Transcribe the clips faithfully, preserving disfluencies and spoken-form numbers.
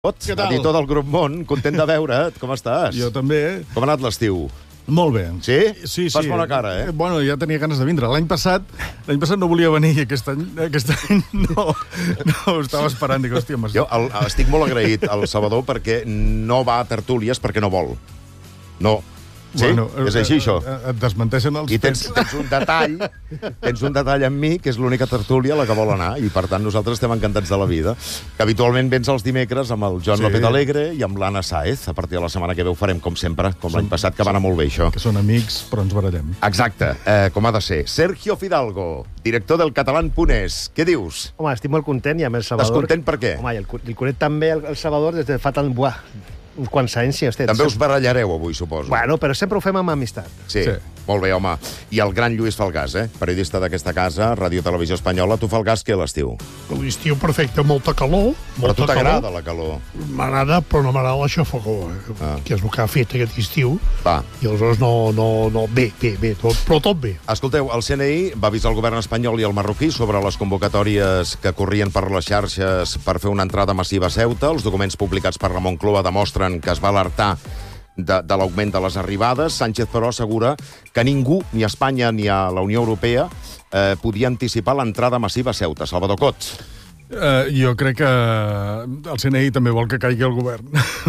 Què tal? Editor del Grup Món, content de veure't. Com estàs? Jo també. Com ha anat l'estiu? Molt bé. Sí? Sí, sí. Fas bona cara, eh? Bueno, ja tenia ganes de vindre. L'any passat l'any passat no volia venir, i aquest any, aquest any no, no, estava esperant. Dic, hòstia, jo el, estic molt agraït al Salvador perquè no va a tertúlies perquè no vol. No. Sí? Bueno, és així, això? Et desmenteixen els I tens, tens un detall, tens un detall amb mi, que és l'única tertúlia a la que vol anar, i per tant nosaltres estem encantats de la vida. Que habitualment vens els dimecres amb el Joan sí. López Alegre i amb l'Anna Sáez. A partir de la setmana que ve ho farem com sempre, com l'any passat, que va anar molt bé, això. Que són amics, però ens barallem. Exacte, eh, com ha de ser. Sergio Fidalgo, director del catalán punt es. Què dius? Home, estic molt content, i amb el Salvador... Estàs content per què? Home, i el, el conec també el, el Salvador des de fa tant... Buah, uns quants anys, sí, hosti. També us barallareu avui, suposo. Bueno, però sempre ho fem amb amistat. Sí, sí. Molt bé, home. I el gran Lluís Falgàs, eh? Periodista d'aquesta casa, Ràdio Televisió Espanyola. Tu, Falgàs, què l'estiu? L'estiu perfecte, molta calor. Però molta a tu t'agrada la calor? M'agrada, però no m'agrada la xafogor, eh? ah. que és el que ha fet aquest estiu. Va. I aleshores no... no, no bé, bé, bé, tot, però tot bé. Escolteu, el C N I va avisar el govern espanyol i el marroquí sobre les convocatòries que corrien per les xarxes per fer una entrada massiva a Ceuta. Els documents publicats per la Moncloa demostren que es va alertar de, de l'augment de les arribades. Sánchez, però, assegura que ningú, ni a Espanya ni a la Unió Europea, eh, podia anticipar l'entrada massiva a Ceuta. Salvador Cots. Uh, jo crec que el C N I també vol que caigui el govern.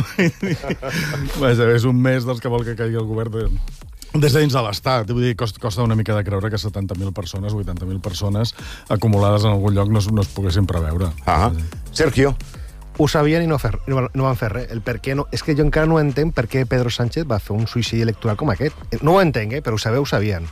Vaja, és un mes dels que vol que caigui el govern de... des de dins de l'Estat. Vull dir, costa, costa una mica de creure que setanta mil persones, vuitanta mil persones acumulades en algun lloc no, no es poguessin preveure. Ah, Sergio. Ho sabien i no, fer, no, no van fer res. El per què no... És que jo encara no entenc per què Pedro Sánchez va fer un suïcidi electoral com aquest. No ho entenc, eh? Però ho sabeu, ho sabien.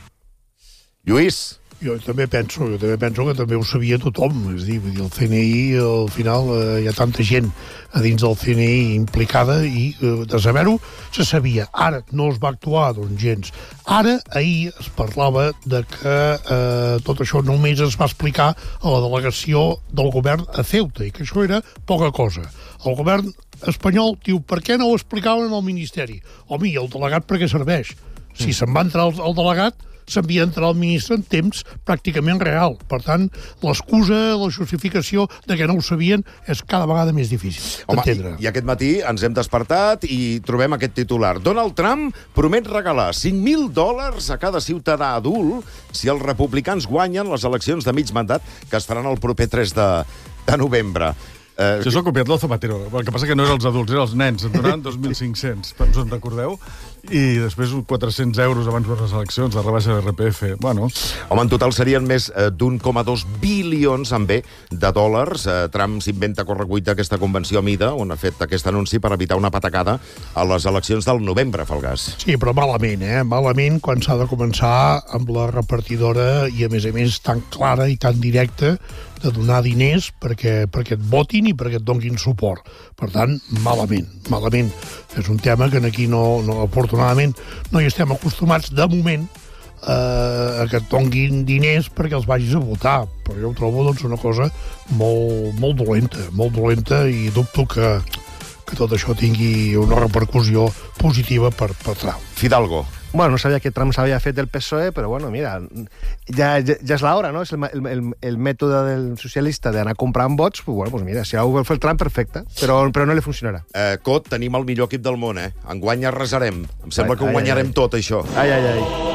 Lluís. Jo també penso, jo també penso que també ho sabia tothom. És a dir, vull dir, el C N I, al final, eh, hi ha tanta gent a dins del C N I implicada i eh, de saber-ho se sabia. Ara no es va actuar, doncs, gens. Ara, ahir, es parlava de que eh, tot això només es va explicar a la delegació del govern a Ceuta, i que això era poca cosa. El govern espanyol diu, per què no ho explicaven al Ministeri? Home, i el delegat per què serveix? Si se'n va entrar el, el delegat, s'havia d'entrar el ministre en temps pràcticament real. Per tant, l'excusa, la justificació de que no ho sabien és cada vegada més difícil d'entendre. I, I aquest matí ens hem despertat i trobem aquest titular. Donald Trump promet regalar cinc mil dòlars a cada ciutadà adult si els republicans guanyen les eleccions de mig mandat que es faran el proper tres de, de novembre. Uh, Això s'ho ha copiat del Zapatero. El que passa que no eren els adults, eren els nens. En donaran dos mil cinc-cents, us en recordeu? I després quatre-cents euros abans de les eleccions, de rebaixa de R P F. Bueno. Home, en total serien més eh, d'un coma dos bilions, en bé, de dòlars. Eh, Trump s'inventa a correcuita aquesta convenció a mida, on ha fet aquest anunci per evitar una patacada a les eleccions del novembre, Falgàs. Sí, però malament, eh? Malament quan s'ha de començar amb la repartidora i, a més a més, tan clara i tan directa de donar diners perquè, perquè et votin i perquè et donguin suport. Per tant, malament, malament. És un tema que aquí no, no afortunadament, no hi estem acostumats, de moment, eh, a que et donguin diners perquè els vagis a votar. Però jo ho trobo, doncs, una cosa molt, molt dolenta, molt dolenta, i dubto que, que tot això tingui una repercussió positiva per, per Trump. Fidalgo. Bueno, no sabia que Trump s'havia fet del P S O E, però bueno, mira, ja, ja, ja és l'hora, no? És el, el, el mètode del socialista d'anar comprant vots, pues bueno, pues mira, si ho vol fer el Trump, perfecte, però, però no li funcionarà. Eh, Cot, tenim el millor equip del món, eh? Enguany arrasarem. Em sembla ai, que ho guanyarem ai, ai. tot, això. Ai, ai, ai.